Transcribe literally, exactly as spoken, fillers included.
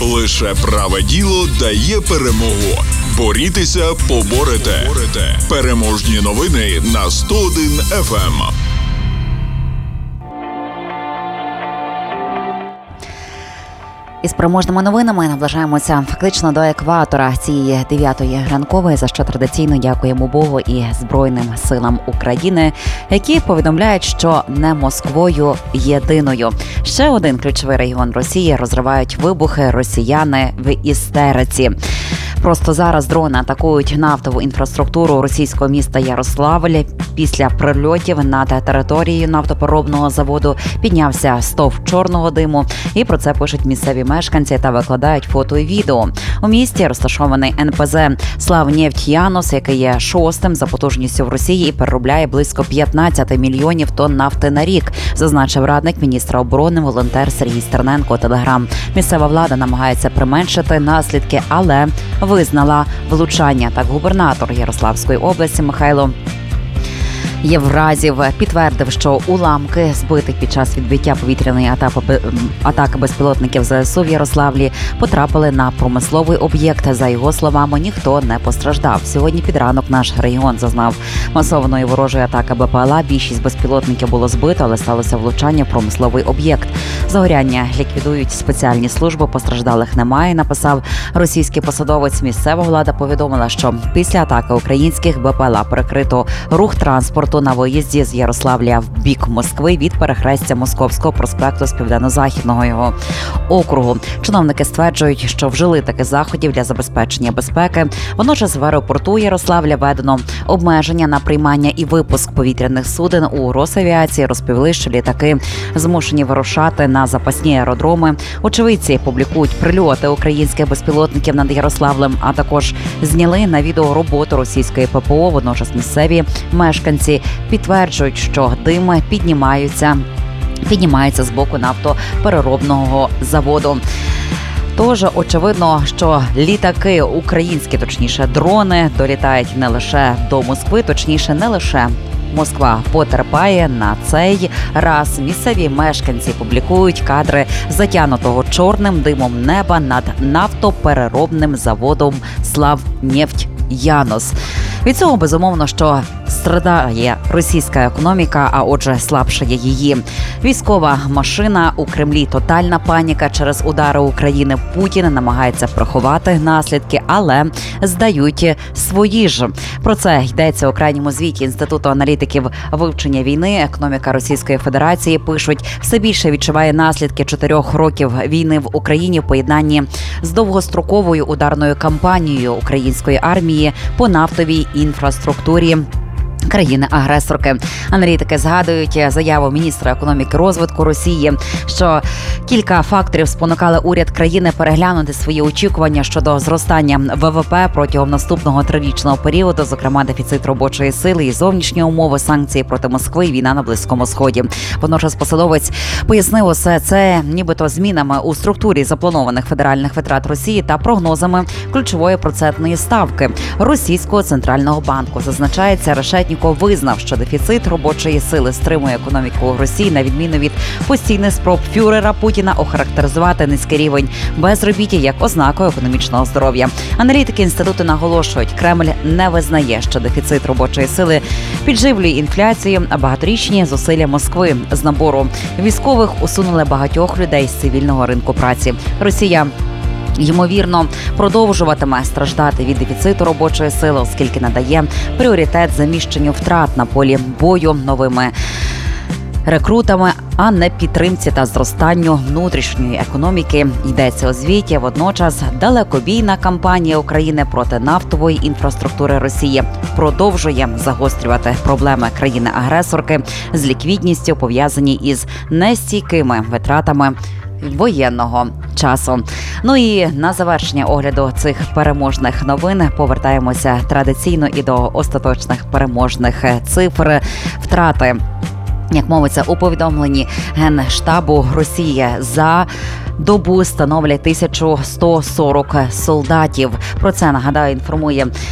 Лише праве діло дає перемогу. Борітеся, поборете. Переможні новини на сто один еф ем. Із переможними новинами наближаємося фактично до екватора цієї дев'ятої ранкової, за що традиційно дякуємо Богу і Збройним силам України, які повідомляють, що не Москвою єдиною. Ще один ключовий регіон Росії розривають вибухи, росіяни в істериці. Просто зараз дрони атакують нафтову інфраструктуру російського міста Ярославль. Після прильотів над територією нафтопереробного заводу піднявся стовп чорного диму, і про це пишуть місцеві мешканці та викладають фото і відео. У місті розташований ен пе зе «Славнефть-Янос», який є шостим за потужністю в Росії і переробляє близько п'ятнадцять мільйонів тонн нафти на рік, зазначив радник міністра оборони волонтер Сергій Стерненко у Телеграм. Місцева влада намагається применшити наслідки, але визнала влучання. Так губернатор Ярославської області Михайло Євразів підтвердив, що уламки збитих під час відбиття повітряної атаки безпілотників зе ес у в Ярославлі потрапили на промисловий об'єкт. За його словами, ніхто не постраждав. Сьогодні під ранок наш регіон зазнав масованої ворожої атаки бе пе ел а. Більшість безпілотників було збито, але сталося влучання в промисловий об'єкт. Загоряння ліквідують спеціальні служби, постраждалих немає, написав російський посадовець. Місцева влада повідомила, що після атаки українських бе пе ел а перекрито рух транспорту на виїзді з Ярославля в бік Москви від перехрестя Московського проспекту з південно-західного його округу. Чиновники стверджують, що вжили таких заходів для забезпечення безпеки. Водночас в аеропорту Ярославля введено обмеження на приймання і випуск повітряних суден. У Росавіації розповіли, що літаки змушені вирушати на запасні аеродроми. Очевидці публікують прильоти українських безпілотників над Ярославлем, а також зняли на відео роботу російської пе пе о. Водночас місцеві мешканці підтверджують, що дими піднімаються, піднімаються з боку нафтопереробного заводу. Тож, очевидно, що літаки українські, точніше дрони, долітають не лише до Москви, точніше не лише Москва потерпає на цей раз. Місцеві мешканці публікують кадри затягнутого чорним димом неба над нафтопереробним заводом «Славнефть-Янос». Від цього, безумовно, що страдає російська економіка, а отже слабшає її військова машина. У Кремлі тотальна паніка через удари України. Путін намагається приховати наслідки, але здають свої ж. Про це йдеться у крайньому звіті Інституту аналітиків вивчення війни. Економіка Російської Федерації, пишуть, все більше відчуває наслідки чотирьох років війни в Україні в поєднанні з довгостроковою ударною кампанією української армії по нафтовій інфраструктурі країни-агресорки. Аналітики згадують заяву міністра економіки і розвитку Росії, що кілька факторів спонукали уряд країни переглянути свої очікування щодо зростання ве ве пе протягом наступного трирічного періоду, зокрема дефіцит робочої сили і зовнішні умови, санкції проти Москви і війна на Близькому Сході. Водночас посадовець пояснив усе це нібито змінами у структурі запланованих федеральних витрат Росії та прогнозами ключової процентної ставки Російського центрального банку. Зазначається, Решетніков визнав, що дефіцит робочої сили стримує економіку Росії, на відміну від постійних спроб фюрера Путіна охарактеризувати низький рівень безробіття як ознаку економічного здоров'я. Аналітики інституту наголошують, Кремль не визнає, що дефіцит робочої сили підживлює інфляцію, а багаторічні зусилля Москви з набору військових усунули багатьох людей з цивільного ринку праці. Росія ймовірно продовжуватиме страждати від дефіциту робочої сили, оскільки надає пріоритет заміщенню втрат на полі бою новими рекрутами, а не підтримці та зростанню внутрішньої економіки, йдеться у звіті. Водночас далекобійна кампанія України проти нафтової інфраструктури Росії продовжує загострювати проблеми країни-агресорки з ліквідністю, пов'язані із нестійкими витратами воєнного часу. Ну і на завершення огляду цих переможних новин повертаємося традиційно і до остаточних переможних цифр. Втрати, як мовиться у повідомленні Генштабу Росії, за добу становлять тисячу сто сорок солдатів. Про це, нагадаю, інформує